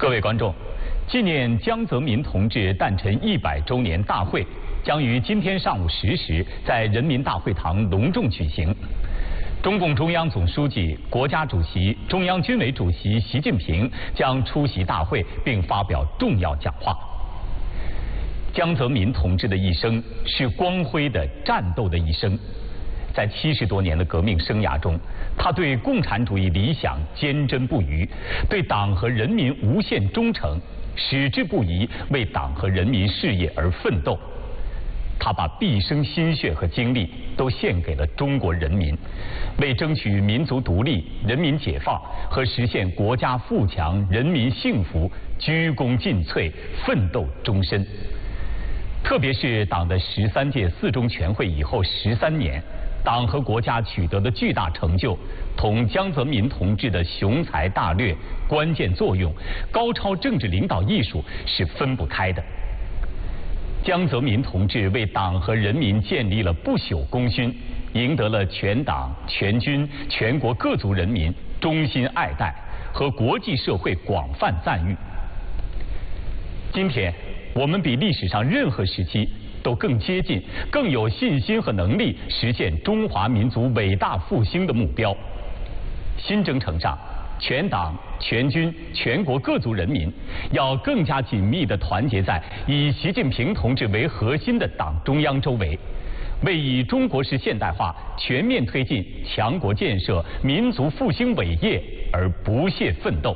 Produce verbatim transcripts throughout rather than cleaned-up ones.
各位观众，纪念江泽民同志诞辰一百周年大会将于今天上午十时在人民大会堂隆重举行。中共中央总书记、国家主席、中央军委主席习近平将出席大会并发表重要讲话。江泽民同志的一生是光辉的战斗的一生。在七十多年的革命生涯中，他对共产主义理想坚贞不渝，对党和人民无限忠诚，矢志不移为党和人民事业而奋斗。他把毕生心血和精力都献给了中国人民，为争取民族独立、人民解放和实现国家富强、人民幸福鞠躬尽瘁，奋斗终身。特别是党的十三届四中全会以后十三年，党和国家取得的巨大成就，同江泽民同志的雄才大略、关键作用、高超政治领导艺术是分不开的。江泽民同志为党和人民建立了不朽功勋，赢得了全党、全军、全国各族人民衷心爱戴和国际社会广泛赞誉。今天，我们比历史上任何时期都更接近、更有信心和能力实现中华民族伟大复兴的目标。新征程上，全党、全军、全国各族人民要更加紧密地团结在以习近平同志为核心的党中央周围，为以中国式现代化全面推进强国建设、民族复兴伟业而不懈奋斗。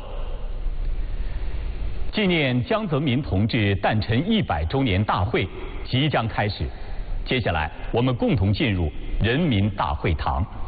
纪念江泽民同志诞辰一百周年大会即将开始，接下来我们共同进入人民大会堂。